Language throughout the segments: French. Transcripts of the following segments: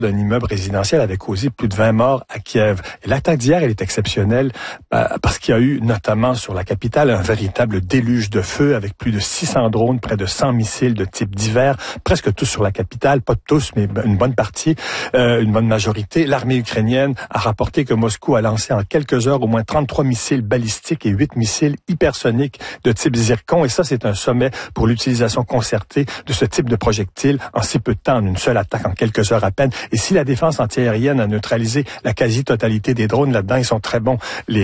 d'un immeuble résidentiel avait causé plus de 20 morts à Kiev. Et l'attaque d'hier, elle est exceptionnelle parce qu'il y a eu notamment sur la capitale un véritable déluge de feu avec plus de 600 drones, près de 100 missiles de type divers, presque tous sur la capitale, pas tous, mais une bonne partie, une bonne majorité. L'armée ukrainienne a rapporté que Moscou a lancé en quelques heures au moins 33 missiles balistiques et 8 missiles hypersoniques de type Zircon. Et ça, c'est un sommet pour l'utilisation concertée de ce type de projectiles en si peu de temps, en une seule attaque, en quelques heures à peine. Et si la défense antiaérienne a neutralisé la quasi-totalité des drones, là-dedans, ils sont très bons,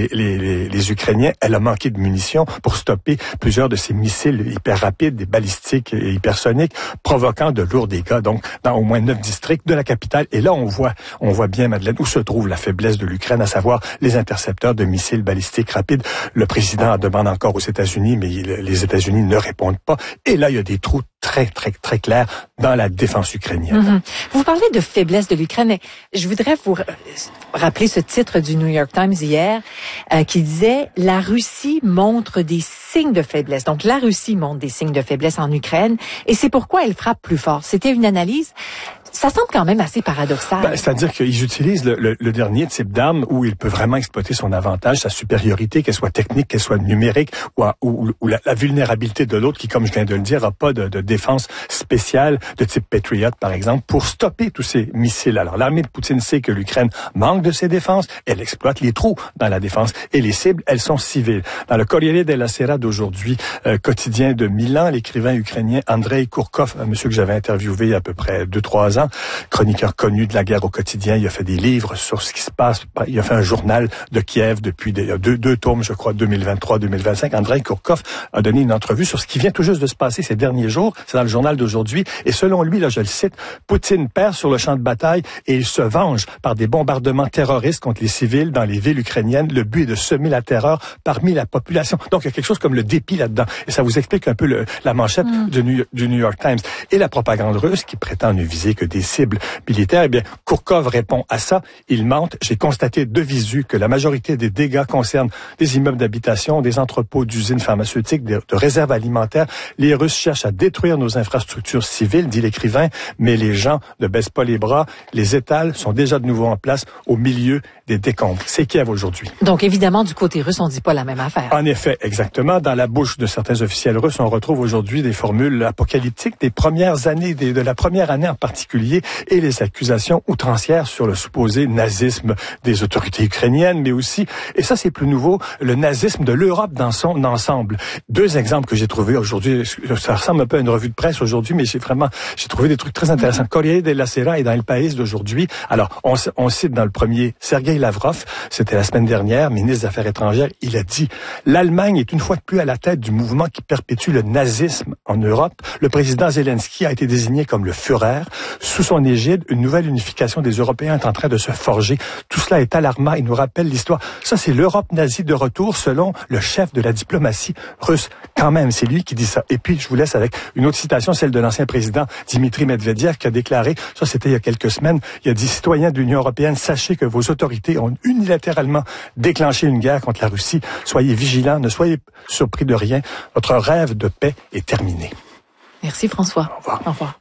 les Ukrainiens. Elle a manqué de munitions pour stopper plusieurs de ces missiles hyper rapides, des balistiques et hypersoniques, provoquant de lourds dégâts, donc, dans au moins 9 districts de la capitale. Et là, on voit bien, Madeleine, où se trouve la faiblesse de l'Ukraine, à savoir les intercepteurs de missiles balistiques rapides. Le président en demande encore aux États-Unis, mais les États-Unis ne répondent pas. Et là, il y a des trous très, très, très clairs dans la défense ukrainienne. Mm-hmm. Vous parlez de faiblesse de l'Ukraine, mais je voudrais vous rappeler ce titre du New York Times hier qui disait « La Russie montre des signes de faiblesse ». Donc, la Russie montre des signes de faiblesse en Ukraine et c'est pourquoi elle frappe plus fort. C'était une analyse. Ça semble quand même assez paradoxal. C'est-à-dire qu'ils utilisent le dernier type d'arme où il peut vraiment exploiter son avantage, sa supériorité, qu'elle soit technique, qu'elle soit numérique, ou la vulnérabilité de l'autre qui, comme je viens de le dire, n'a pas de défense spéciale de type Patriot, par exemple, pour stopper tous ces missiles. Alors, l'armée de Poutine sait que l'Ukraine manque de ses défenses, elle exploite les trous dans la défense, et les cibles, elles sont civiles. Dans le Corriere della Sera d'aujourd'hui, quotidien de Milan, l'écrivain ukrainien Andrei Kourkov, un monsieur que j'avais interviewé il y a à peu près 2-3 ans, chroniqueur connu de la guerre au quotidien, il a fait des livres sur ce qui se passe, il a fait un journal de Kiev depuis deux tomes, je crois, 2023-2025. Andrei Kourkov a donné une entrevue sur ce qui vient tout juste de se passer ces derniers jours, c'est dans le journal d'aujourd'hui, et selon lui, là je le cite, Poutine perd sur le champ de bataille et il se venge par des bombardements terroristes contre les civils dans les villes ukrainiennes. Le but est de semer la terreur parmi la population. Donc il y a quelque chose comme le dépit là-dedans, et ça vous explique un peu la manchette du New York Times. Et la propagande russe qui prétend ne viser que des cibles militaires, eh bien, Kourkov répond à ça. Il mente. J'ai constaté de visu que la majorité des dégâts concernent des immeubles d'habitation, des entrepôts d'usines pharmaceutiques, de réserves alimentaires. Les Russes cherchent à détruire nos infrastructures civiles, dit l'écrivain, mais les gens ne baissent pas les bras. Les étals sont déjà de nouveau en place au milieu des décombres. C'est Kiev aujourd'hui. Donc, évidemment, du côté russe, on ne dit pas la même affaire. En effet, exactement. Dans la bouche de certains officiels russes, on retrouve aujourd'hui des formules apocalyptiques des premières années, de la première année en particulier, et les accusations outrancières sur le supposé nazisme des autorités ukrainiennes, mais aussi, et ça c'est plus nouveau, le nazisme de l'Europe dans son ensemble. 2 exemples que j'ai trouvés aujourd'hui, ça ressemble un peu à une revue de presse aujourd'hui, mais j'ai trouvé des trucs très intéressants. Corriere della Sera et dans El País d'aujourd'hui. Alors, on cite dans le premier Sergueï Lavrov, c'était la semaine dernière, ministre des Affaires étrangères, il a dit « L'Allemagne est une fois de plus à la tête du mouvement qui perpétue le nazisme en Europe. Le président Zelensky a été désigné comme le Führer. Sous son égide, une nouvelle unification des Européens est en train de se forger. Tout cela est alarmant et nous rappelle l'histoire. » Ça, c'est l'Europe nazie de retour, selon le chef de la diplomatie russe. Quand même, c'est lui qui dit ça. Et puis, je vous laisse avec une autre citation, celle de l'ancien président Dimitri Medvedev, qui a déclaré, ça c'était il y a quelques semaines, il a dit « Citoyens de l'Union européenne, sachez que vos autorités ont unilatéralement déclenché une guerre contre la Russie. Soyez vigilants, ne soyez surpris de rien. Votre rêve de paix est terminé. » Merci François. Au revoir. Au revoir.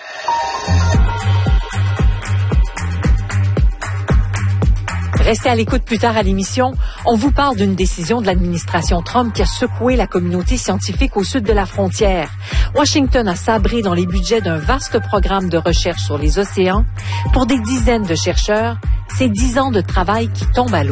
Restez à l'écoute plus tard à l'émission. On vous parle d'une décision de l'administration Trump qui a secoué la communauté scientifique au sud de la frontière. Washington a sabré dans les budgets d'un vaste programme de recherche sur les océans. Pour des dizaines de chercheurs, c'est 10 ans de travail qui tombent à l'eau.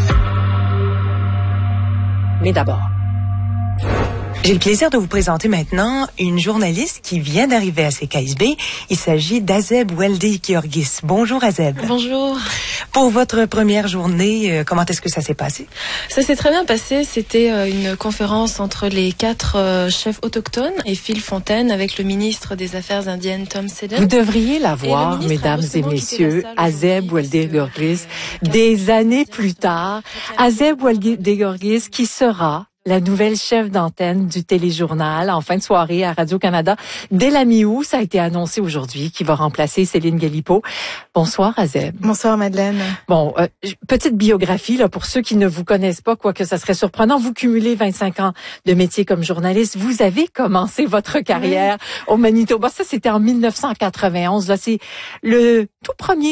Mais d'abord, j'ai le plaisir de vous présenter maintenant une journaliste qui vient d'arriver à CKSB. Il s'agit d'Azeb Weldi-Georgis. Bonjour Azeb. Bonjour. Pour votre première journée, comment est-ce que ça s'est passé? Ça s'est très bien passé. C'était une conférence entre les 4 chefs autochtones et Phil Fontaine avec le ministre des Affaires indiennes Tom Seddon. Vous devriez la voir, mesdames et messieurs, Azeb Weldi-Georgis, des années plus tard. Azeb Weldi-Georgis qui sera la nouvelle chef d'antenne du téléjournal en fin de soirée à Radio-Canada. Dès la mi-août, ça a été annoncé aujourd'hui qu'il va remplacer Céline Galipeau. Bonsoir, Azeb. Bonsoir, Madeleine. Bon, petite biographie là pour ceux qui ne vous connaissent pas, quoique ça serait surprenant. Vous cumulez 25 ans de métier comme journaliste. Vous avez commencé votre carrière au Manitoba. Ça, c'était en 1991. Là, c'est le tout premier